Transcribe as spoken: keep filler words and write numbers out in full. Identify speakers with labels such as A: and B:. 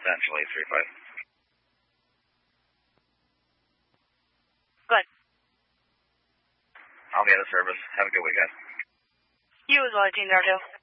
A: Central eight three five.
B: Good.
A: I'll be out of service. Have a good weekend.
B: You as well, eighteen zero two.